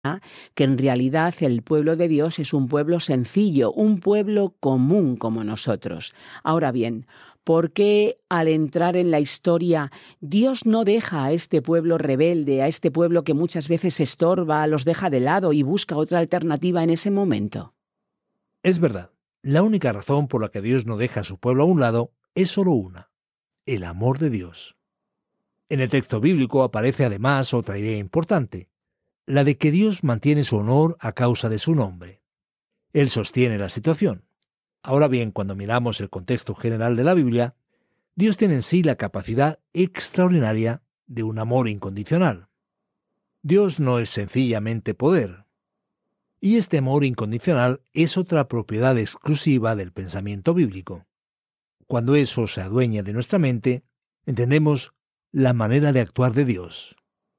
que en realidad el pueblo de Dios es un pueblo sencillo, un pueblo común como nosotros. Ahora bien, ¿por qué al entrar en la historia Dios no deja a este pueblo rebelde, a este pueblo que muchas veces estorba, los deja de lado y busca otra alternativa en ese momento? Es verdad, la única razón por la que Dios no deja a su pueblo a un lado es solo una: el amor de Dios. En el texto bíblico aparece además otra idea importante: la de que Dios mantiene su honor a causa de su nombre. Él sostiene la situación. Ahora bien, cuando miramos el contexto general de la Biblia, Dios tiene en sí la capacidad extraordinaria de un amor incondicional. Dios no es sencillamente poder. Y este amor incondicional es otra propiedad exclusiva del pensamiento bíblico. Cuando eso se adueña de nuestra mente, entendemos la manera de actuar de Dios.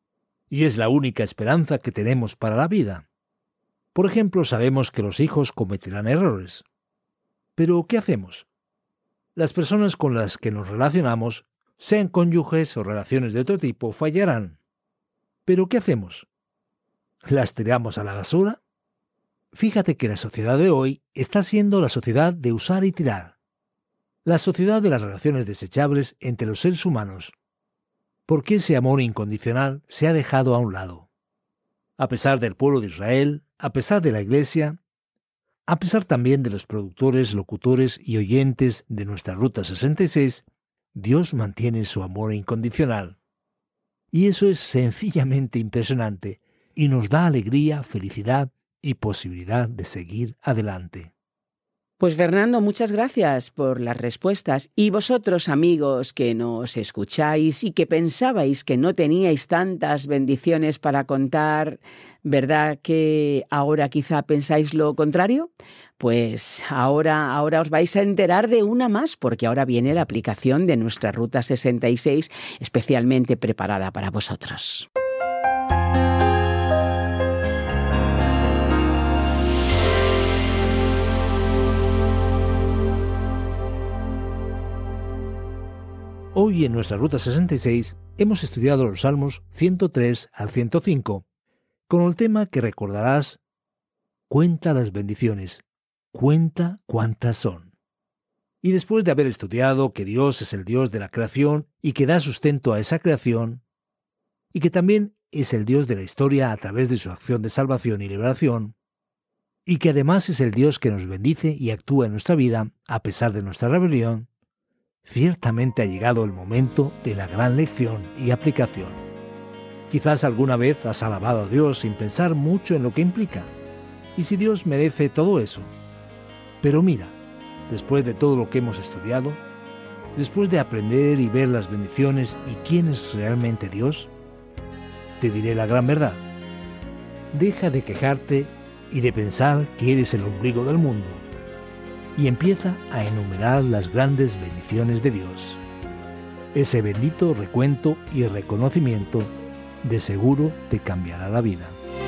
Y es la única esperanza que tenemos para la vida. Por ejemplo, sabemos que los hijos cometerán errores. Pero, ¿qué hacemos? Las personas con las que nos relacionamos, sean cónyuges o relaciones de otro tipo, fallarán. Pero, ¿qué hacemos? ¿Las tiramos a la basura? Fíjate que la sociedad de hoy está siendo la sociedad de usar y tirar. La sociedad de las relaciones desechables entre los seres humanos. Porque ese amor incondicional se ha dejado a un lado. A pesar del pueblo de Israel, a pesar de la Iglesia, a pesar también de los productores, locutores y oyentes de nuestra Ruta 66, Dios mantiene su amor incondicional. Y eso es sencillamente impresionante y nos da alegría, felicidad y posibilidad de seguir adelante. Pues Fernando, muchas gracias por las respuestas. Y vosotros, amigos que nos escucháis y que pensabais que no teníais tantas bendiciones para contar, ¿verdad que ahora quizá pensáis lo contrario? Pues ahora os vais a enterar de una más, porque ahora viene la aplicación de nuestra Ruta 66, especialmente preparada para vosotros. Hoy en nuestra Ruta 66 hemos estudiado los Salmos 103 al 105, con el tema que recordarás: cuenta las bendiciones, cuenta cuántas son. Y después de haber estudiado que Dios es el Dios de la creación y que da sustento a esa creación, y que también es el Dios de la historia a través de su acción de salvación y liberación, y que además es el Dios que nos bendice y actúa en nuestra vida a pesar de nuestra rebelión, ciertamente ha llegado el momento de la gran lección y aplicación. Quizás alguna vez has alabado a Dios sin pensar mucho en lo que implica, y si Dios merece todo eso. Pero mira, después de todo lo que hemos estudiado, después de aprender y ver las bendiciones y quién es realmente Dios, te diré la gran verdad. Deja de quejarte y de pensar que eres el ombligo del mundo, y empieza a enumerar las grandes bendiciones de Dios. Ese bendito recuento y reconocimiento de seguro te cambiará la vida.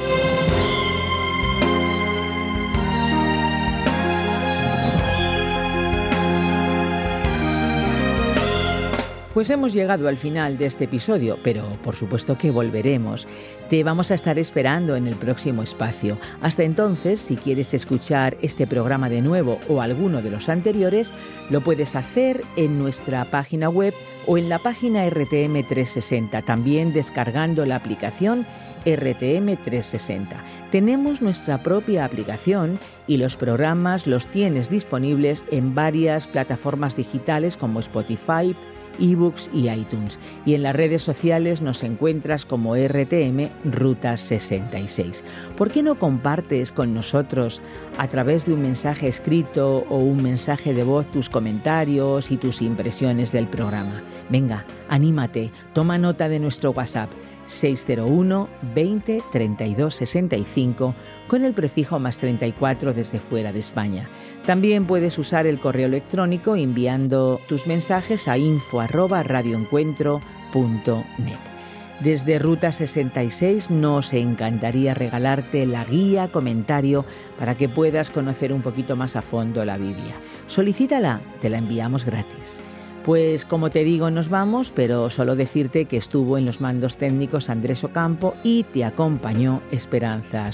Pues hemos llegado al final de este episodio, pero por supuesto que volveremos. Te vamos a estar esperando en el próximo espacio. Hasta entonces, si quieres escuchar este programa de nuevo o alguno de los anteriores, lo puedes hacer en nuestra página web o en la página RTM 360, también descargando la aplicación RTM 360. Tenemos nuestra propia aplicación y los programas los tienes disponibles en varias plataformas digitales como Spotify, eBooks y iTunes. Y en las redes sociales nos encuentras como RTM Ruta 66. ¿Por qué no compartes con nosotros a través de un mensaje escrito o un mensaje de voz tus comentarios y tus impresiones del programa? Venga, anímate, toma nota de nuestro WhatsApp 601 20 32 65 con el prefijo +34 desde fuera de España. También puedes usar el correo electrónico enviando tus mensajes a info@radioencuentro.net. Desde Ruta 66 nos encantaría regalarte la guía comentario para que puedas conocer un poquito más a fondo la Biblia. Solicítala, te la enviamos gratis. Pues como te digo, nos vamos, pero solo decirte que estuvo en los mandos técnicos Andrés Ocampo y te acompañó Esperanza